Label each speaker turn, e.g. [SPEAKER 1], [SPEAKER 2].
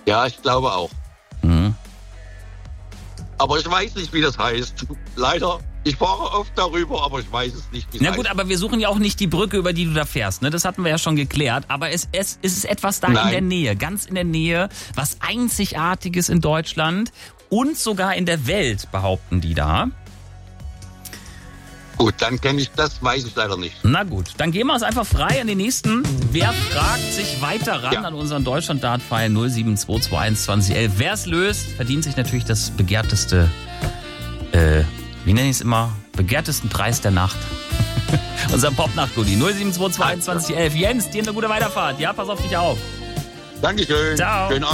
[SPEAKER 1] Ja, ich glaube auch.
[SPEAKER 2] Mhm.
[SPEAKER 1] Aber ich weiß nicht, wie das heißt. Leider. Ich fahre oft darüber, aber ich weiß es nicht, wie es heißt.
[SPEAKER 2] Na gut, aber wir suchen ja auch nicht die Brücke, über die du da fährst. Ne? Das hatten wir ja schon geklärt. Aber es ist etwas da
[SPEAKER 1] Nein.
[SPEAKER 2] in der Nähe, ganz in der Nähe, was Einzigartiges in Deutschland und sogar in der Welt, behaupten die da.
[SPEAKER 1] Gut, dann kenne ich das, weiß ich leider nicht.
[SPEAKER 2] Na gut, dann gehen wir es einfach frei an den nächsten. Wer fragt sich weiter ran an unseren Deutschland-Dart-Pfeil 072212011. Wer es löst, verdient sich natürlich das begehrteste, wie nenne ich es immer, begehrtesten Preis der Nacht. Unser Pop-Nacht-Goodie 072212011. Jens, dir eine gute Weiterfahrt. Ja, pass auf dich auf.
[SPEAKER 1] Dankeschön.
[SPEAKER 2] Ciao.
[SPEAKER 1] Schönen Abend.